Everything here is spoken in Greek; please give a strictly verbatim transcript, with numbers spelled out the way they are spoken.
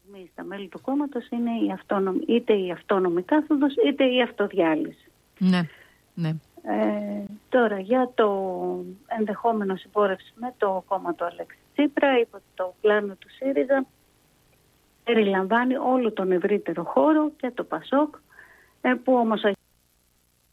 στιγμή στα μέλη του κόμματος είναι η αυτόνομη, είτε η αυτόνομη κάθοδος είτε η αυτοδιάλυση. Ναι, ναι. Ε, τώρα για το ενδεχόμενο συμπόρευση με το κόμμα του Αλέξη Τσίπρα, υπό το πλάνο του ΣΥΡΙΖΑ περιλαμβάνει όλο τον ευρύτερο χώρο και το ΠΑΣΟΚ, ε, που όμως